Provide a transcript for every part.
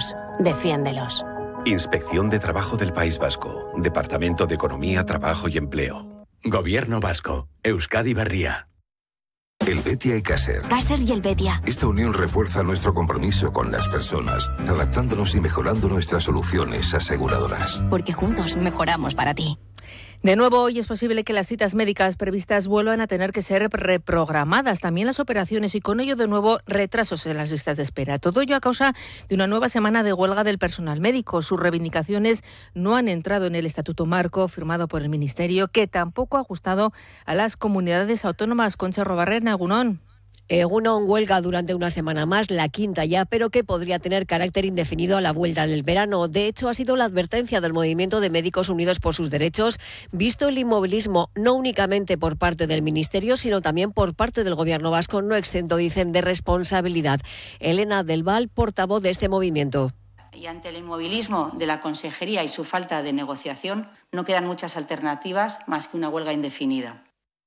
derechos. Defiéndelos. Inspección de Trabajo del País Vasco. Departamento de Economía, Trabajo y Empleo. Gobierno vasco. Euskadi Berria. Helvetia y Caser. Caser y Helvetia. Esta unión refuerza nuestro compromiso con las personas, adaptándonos y mejorando nuestras soluciones aseguradoras. Porque juntos mejoramos para ti. De nuevo, hoy es posible que las citas médicas previstas vuelvan a tener que ser reprogramadas, también las operaciones y con ello de nuevo retrasos en las listas de espera. Todo ello a causa de una nueva semana de huelga del personal médico. Sus reivindicaciones no han entrado en el Estatuto Marco firmado por el Ministerio, que tampoco ha gustado a las comunidades autónomas. Concha Robarrena, Egunon. Egunon, huelga durante una semana más, la quinta ya, pero que podría tener carácter indefinido a la vuelta del verano. De hecho, ha sido la advertencia del Movimiento de Médicos Unidos por sus Derechos, visto el inmovilismo no únicamente por parte del Ministerio, sino también por parte del Gobierno vasco, no exento, dicen, de responsabilidad. Elena del Val, portavoz de este movimiento. Y ante el inmovilismo de la Consejería y su falta de negociación, no quedan muchas alternativas más que una huelga indefinida.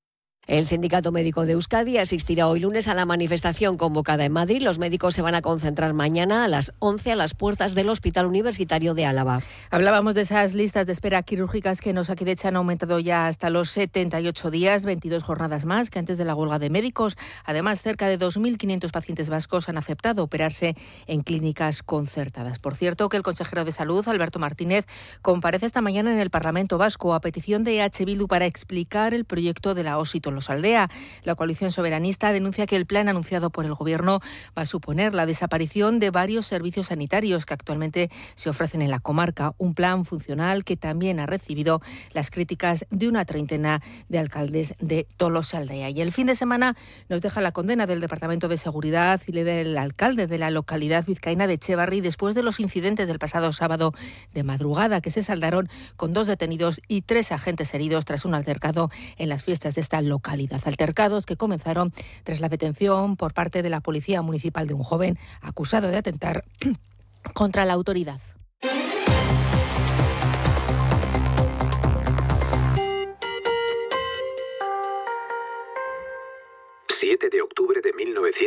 El Sindicato Médico de Euskadi asistirá hoy lunes a la manifestación convocada en Madrid. Los médicos se van a concentrar mañana a las 11 a las puertas del Hospital Universitario de Álava. Hablábamos de esas listas de espera quirúrgicas que en Osakidetza han aumentado ya hasta los 78 días, 22 jornadas más que antes de la huelga de médicos. Además, cerca de 2.500 pacientes vascos han aceptado operarse en clínicas concertadas. Por cierto, que el consejero de Salud, Alberto Martínez, comparece esta mañana en el Parlamento Vasco a petición de EH Bildu para explicar el proyecto de la OSI Tolosaldea. La coalición soberanista denuncia que el plan anunciado por el Gobierno va a suponer la desaparición de varios servicios sanitarios que actualmente se ofrecen en la comarca. Un plan funcional que también ha recibido las críticas de una treintena de alcaldes de Tolosaldea. Y el fin de semana nos deja la condena del Departamento de Seguridad y del alcalde de la localidad vizcaína de Etxebarri después de los incidentes del pasado sábado de madrugada que se saldaron con 2 detenidos y 3 agentes heridos tras un altercado en las fiestas de esta localidad. Altercados que comenzaron tras la detención por parte de la Policía Municipal de un joven acusado de atentar contra la autoridad. ...7 de octubre de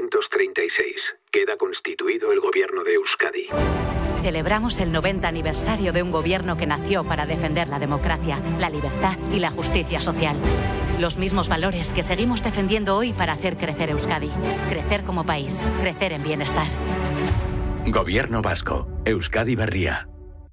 1936... queda constituido el Gobierno de Euskadi. Celebramos el 90 aniversario de un gobierno que nació para defender la democracia, la libertad y la justicia social. Los mismos valores que seguimos defendiendo hoy para hacer crecer Euskadi. Crecer como país, crecer en bienestar. Gobierno vasco. Euskadi Berria.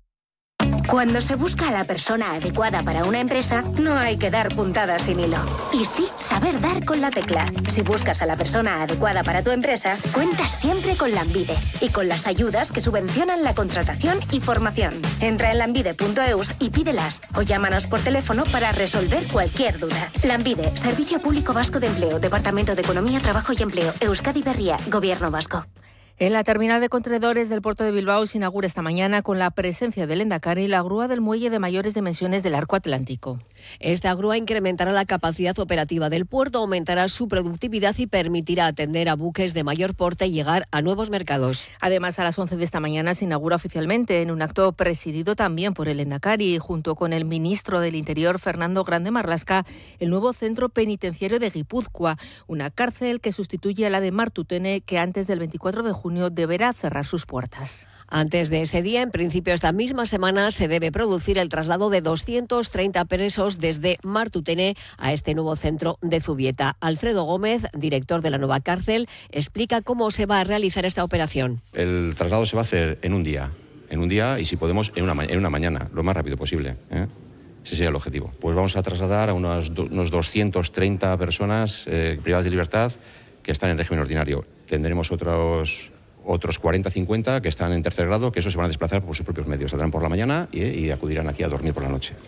Cuando se busca a la persona adecuada para una empresa, no hay que dar puntadas sin hilo. Y sí, saber dar con la tecla. Si buscas a la persona adecuada para tu empresa, cuentas siempre con Lanbide y con las ayudas que subvencionan la contratación y formación. Entra en lanbide.eus y pídelas o llámanos por teléfono para resolver cualquier duda. Lanbide, Servicio Público Vasco de Empleo, Departamento de Economía, Trabajo y Empleo, Euskadi Berria, Gobierno Vasco. En la terminal de contenedores del puerto de Bilbao se inaugura esta mañana con la presencia del Endacari la grúa del muelle de mayores dimensiones del Arco Atlántico. Esta grúa incrementará la capacidad operativa del puerto, aumentará su productividad y permitirá atender a buques de mayor porte y llegar a nuevos mercados. Además, a las 11 de esta mañana se inaugura oficialmente en un acto presidido también por el Endacari, junto con el ministro del Interior, Fernando Grande Marlaska, el nuevo centro penitenciario de Guipúzcoa, una cárcel que sustituye a la de Martutene, que antes del 24 de junio deberá cerrar sus puertas. Antes de ese día, en principio esta misma semana, se debe producir el traslado de 230 presos desde Martutene a este nuevo centro de Zubieta. Alfredo Gómez, director de la nueva cárcel, explica cómo se va a realizar esta operación. El traslado se va a hacer en un día y si podemos en una mañana, lo más rápido posible. Ese sería el objetivo. Pues vamos a trasladar a unos 230 personas privadas de libertad que están en régimen ordinario. Tendremos otros 40-50 que están en tercer grado, que esos se van a desplazar por sus propios medios. Saldrán por la mañana y acudirán aquí a dormir por la noche.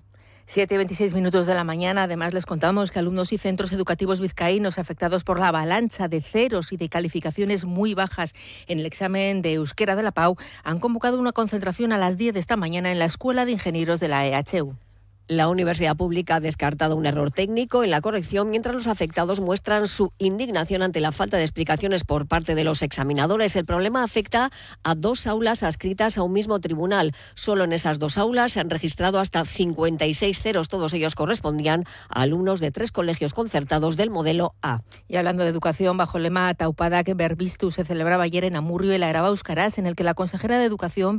7:26 de la mañana. Además, les contamos que alumnos y centros educativos vizcaínos afectados por la avalancha de ceros y de calificaciones muy bajas en el examen de euskera de la PAU han convocado una concentración a las 10 de esta mañana en la Escuela de Ingenieros de la EHU. La Universidad Pública ha descartado un error técnico en la corrección, mientras los afectados muestran su indignación ante la falta de explicaciones por parte de los examinadores. El problema afecta a 2 aulas adscritas a un mismo tribunal. Solo en esas 2 aulas se han registrado hasta 56 ceros. Todos ellos correspondían a alumnos de 3 colegios concertados del modelo A. Y hablando de educación, bajo el lema Taupadak Berbistu se celebraba ayer en Amurrio el Araba Euskaraz, en el que la consejera de Educación